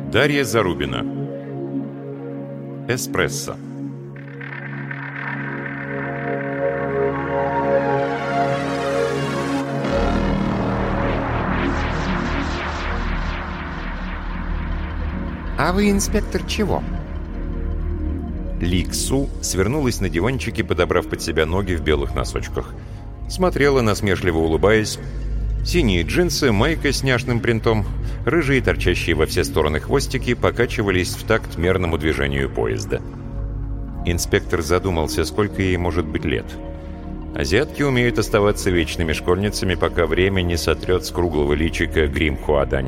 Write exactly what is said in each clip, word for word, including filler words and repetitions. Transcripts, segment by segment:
Дарья Зарубина. Эспрессо. «А вы, инспектор, чего?» Ли Ксу свернулась на диванчике, подобрав под себя ноги в белых носочках. Смотрела, насмешливо улыбаясь. Синие джинсы, майка с няшным принтом, рыжие, торчащие во все стороны хвостики, покачивались в такт мерному движению поезда. Инспектор задумался, сколько ей может быть лет. Азиатки умеют оставаться вечными школьницами, пока время не сотрет с круглого личика грим Хуадань.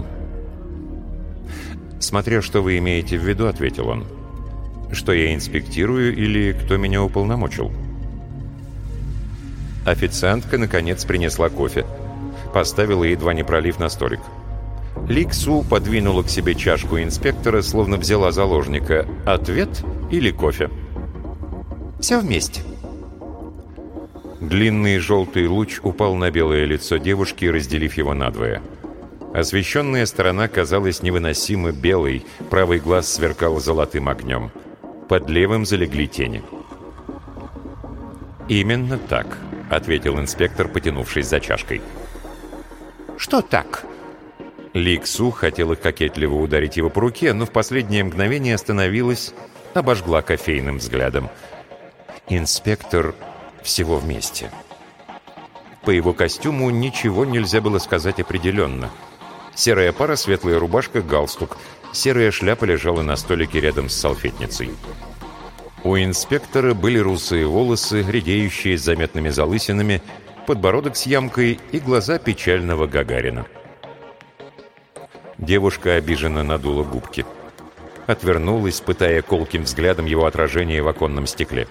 «Смотря что вы имеете в виду», — ответил он. «Что я инспектирую или кто меня уполномочил?» Официантка, наконец, принесла кофе. Поставила, едва не пролив на столик. Ли Ксу подвинула к себе чашку инспектора, словно взяла заложника. Ответ или кофе? «Все вместе». Длинный желтый луч упал на белое лицо девушки, разделив его надвое. Освещенная сторона казалась невыносимо белой, правый глаз сверкал золотым огнем. Под левым залегли тени. «Именно так», — ответил инспектор, потянувшись за чашкой. «Что так?» Ли Ксу хотела кокетливо ударить его по руке, но в последнее мгновение остановилась, обожгла кофейным взглядом. Инспектор всего вместе. По его костюму ничего нельзя было сказать определенно. Серая пара, светлая рубашка, галстук. Серая шляпа лежала на столике рядом с салфетницей. У инспектора были русые волосы, редеющие с заметными залысинами, подбородок с ямкой и глаза печального Гагарина. Девушка обиженно надула губки. Отвернулась, пытая колким взглядом его отражение в оконном стекле.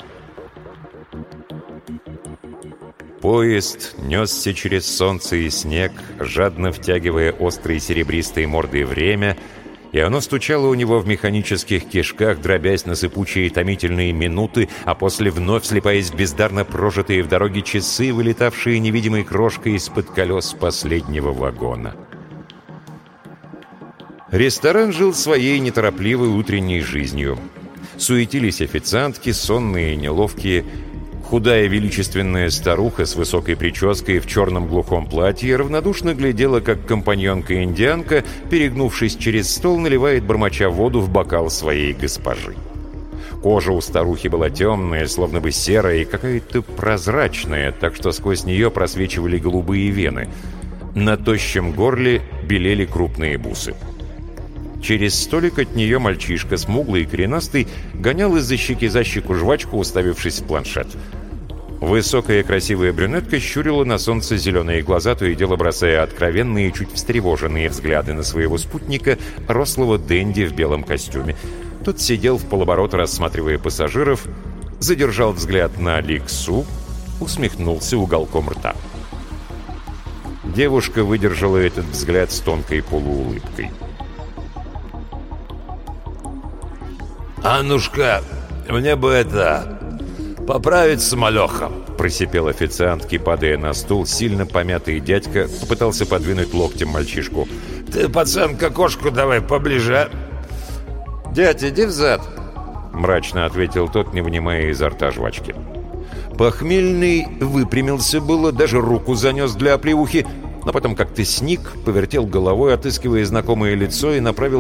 Поезд несся через солнце и снег, жадно втягивая острые серебристые морды время, и оно стучало у него в механических кишках, дробясь на сыпучие томительные минуты, а после вновь слипаясь в бездарно прожитые в дороге часы, вылетавшие невидимой крошкой из-под колес последнего вагона. Ресторан жил своей неторопливой утренней жизнью. Суетились официантки, сонные и неловкие. Худая величественная старуха с высокой прической в черном глухом платье равнодушно глядела, как компаньонка-индианка, перегнувшись через стол, наливает бормоча воду в бокал своей госпожи. Кожа у старухи была темная, словно бы серая и какая-то прозрачная, так что сквозь нее просвечивали голубые вены. На тощем горле белели крупные бусы. Через столик от нее мальчишка, смуглый и коренастый, гонял из-за щеки за щеку жвачку, уставившись в планшет. Высокая красивая брюнетка щурила на солнце зеленые глаза, то и дело бросая откровенные, чуть встревоженные взгляды на своего спутника, рослого денди в белом костюме. Тот сидел в полоборота, рассматривая пассажиров, задержал взгляд на Ли Ксу, усмехнулся уголком рта. Девушка выдержала этот взгляд с тонкой полуулыбкой. «Аннушка, мне бы это... поправить самолёха!» Просипел официантки, падая на стул. Сильно помятый дядька попытался подвинуть локтем мальчишку. «Ты, пацан, к окошку давай поближе!» «Дядь, иди взад!» Мрачно ответил тот, не вынимая изо рта жвачки. Похмельный выпрямился было, даже руку занес для оплеухи, но потом как-то сник, повертел головой, отыскивая знакомое лицо, и направил